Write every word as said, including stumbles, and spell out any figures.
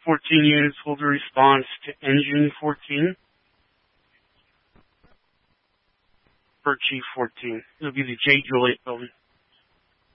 fourteen units hold a response to engine fourteen. For Chief fourteen. It'll be the J. Juliet building.